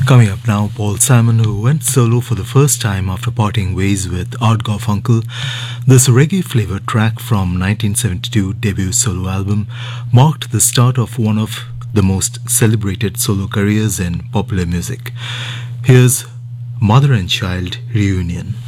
Coming up now, Paul Simon, who went solo for the first time after parting ways with Art Garfunkel. This reggae flavored track from 1972 debut solo album marked the start of one of the most celebrated solo careers in popular music. Here's Mother and Child Reunion.